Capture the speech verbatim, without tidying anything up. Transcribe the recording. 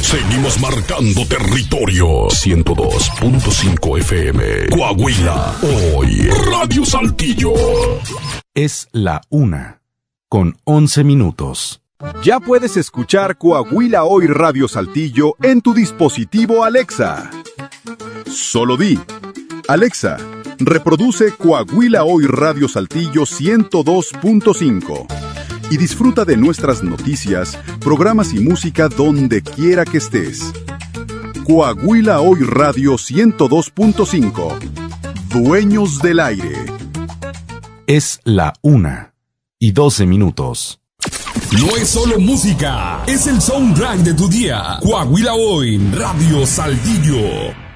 Seguimos marcando territorio. ciento dos punto cinco F M. Coahuila, hoy. Radio Saltillo. Es la una, con once minutos. Ya puedes escuchar Coahuila Hoy Radio Saltillo en tu dispositivo Alexa. Solo di: Alexa, reproduce Coahuila Hoy Radio Saltillo ciento dos punto cinco y disfruta de nuestras noticias, programas y música donde quiera que estés. Coahuila Hoy Radio ciento dos punto cinco. Dueños del aire. Es la una y doce minutos. No es solo música, es el soundtrack de tu día. Coahuila Hoy Radio Saltillo.